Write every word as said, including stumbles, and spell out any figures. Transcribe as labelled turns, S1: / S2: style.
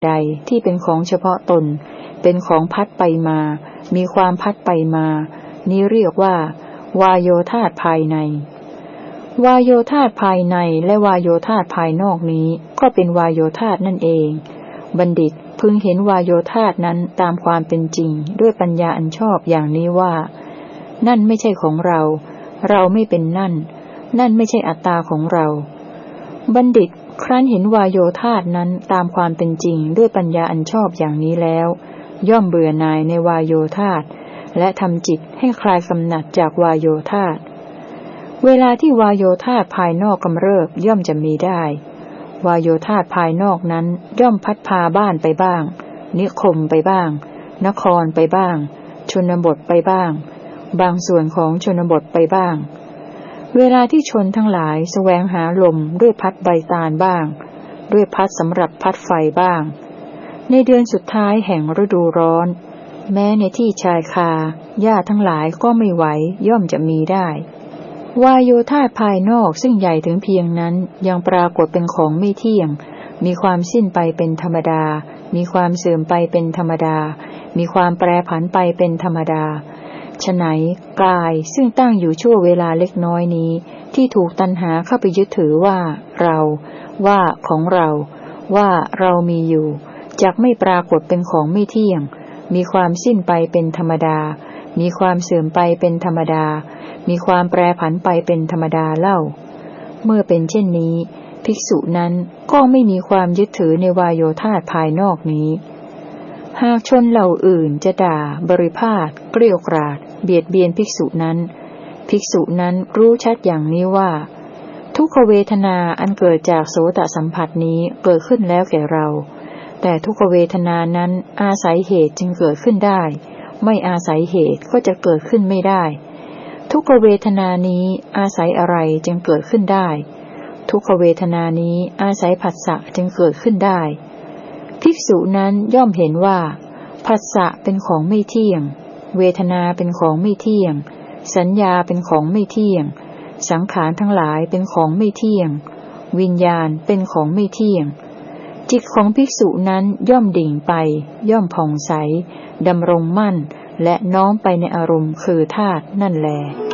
S1: ใดที่เป็นของเฉพาะตนเป็นของพัดไปมามีความพัดไปมานี้เรียกว่าวายโยธาตุภายในวายโยธาตุภายในและวายโยธาตุภายนอกนี้ก็เป็นวายโยธาตุนั่นเองบัณฑิตพึงเห็นวายโยธาตุนั้นตามความเป็นจริงด้วยปัญญาอันชอบอย่างนี้ว่านั่นไม่ใช่ของเราเราไม่เป็นนั่นนั่นไม่ใช่อัตตาของเราบัณฑิตครั้นเห็นวายโยธาตุนั้นตามความเป็นจริงด้วยปัญญาอันชอบอย่างนี้แล้วย่อมเบื่อหน่ายในวายโยธาตุและทำจิตให้คลายกำหนัดจากวายโยธาตุเวลาที่วายโยธาตุภายนอกกำเริบย่อมจะมีได้วายโยธาตุภายนอกนั้นย่อมพัดพาบ้านไปบ้างนิคมไปบ้างนครไปบ้างชนบทไปบ้างบางส่วนของชนบทไปบ้างเวลาที่ชนทั้งหลายแสวงหาลมด้วยพัดใบตาลบ้างด้วยพัดสำหรับพัดไฟบ้างในเดือนสุดท้ายแห่งฤดูร้อนแม้ในที่ชายคาหญ้าทั้งหลายก็ไม่ไหวย่อมจะมีได้วายโยธาตุภายนอกซึ่งใหญ่ถึงเพียงนั้นยังปรากฏเป็นของไม่เที่ยงมีความสิ้นไปเป็นธรรมดามีความเสื่อมไปเป็นธรรมดามีความแปรผันไปเป็นธรรมดาฉะไหนกายซึ่งตั้งอยู่ชั่วเวลาเล็กน้อยนี้ที่ถูกตัณหาเข้าไปยึดถือว่าเราว่าของเราว่าเรามีอยู่จักไม่ปรากฏเป็นของไม่เที่ยงมีความสิ้นไปเป็นธรรมดามีความเสื่อมไปเป็นธรรมดามีความแปรผันไปเป็นธรรมดาเล่าเมื่อเป็นเช่นนี้ภิกษุนั้นก็ไม่มีความยึดถือในวายโยธาตุภายนอกนี้หากชนเหล่าอื่นจะด่าบริพาทเกลี้ยกล่อมเบียดเบียนภิกษุนั้นภิกษุนั้นรู้ชัดอย่างนี้ว่าทุกขเวทนาอันเกิดจากโสตสัมผัสนี้เกิดขึ้นแล้วแก่เราแต่ทุกขเวทนานั้นอาศัยเหตุจึงเกิดขึ้นได้ไม่อาศัยเหตุก็จะเกิดขึ้นไม่ได้ทุกขเวทนานี้อาศัยอะไรจึงเกิดขึ้นได้ทุกขเวทนานี้อาศัยผัสสะจึงเกิดขึ้นได้ภิกษุนั้นย่อมเห็นว่าผัสสะเป็นของไม่เที่ยงเวทนาเป็นของไม่เที่ยงสัญญาเป็นของไม่เที่ยงสังขารทั้งหลายเป็นของไม่เที่ยงวิญญาณเป็นของไม่เที่ยงจิตของภิกษุนั้นย่อมดิ่งไปย่อมผ่องใสดำรงมั่นและน้อมไปในอารมณ์คือธาตุนั่นแล